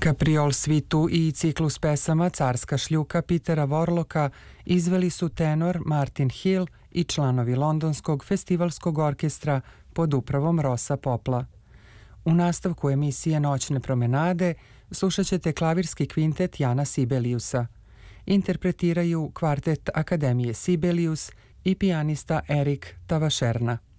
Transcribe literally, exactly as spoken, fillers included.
Kapriol svitu i ciklus pesama Carska šljuka Petera Vorloka izveli su tenor Martin Hill i članovi Londonskog festivalskog orkestra pod upravom Rossa Popla. U nastavku emisije Noćne promenade slušat ćete klavirski kvintet Jana Sibeliusa. Interpretiraju kvartet Akademije Sibelius i pijanista Erik Tavašerna.